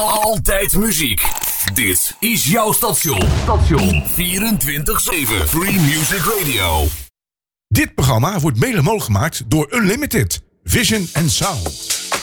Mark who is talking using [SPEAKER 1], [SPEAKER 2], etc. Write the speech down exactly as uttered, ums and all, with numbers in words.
[SPEAKER 1] Altijd muziek. Dit is jouw station. Station vierentwintig zeven Free Music Radio.
[SPEAKER 2] Dit programma wordt mede mogelijk gemaakt door Unlimited Vision and Sound.